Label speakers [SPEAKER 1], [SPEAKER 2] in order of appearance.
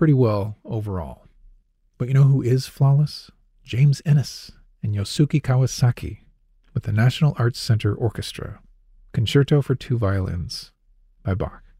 [SPEAKER 1] pretty well overall. But you know who is flawless? James Ennis and Yosuke Kawasaki with the National Arts Center Orchestra, Concerto for Two Violins by Bach.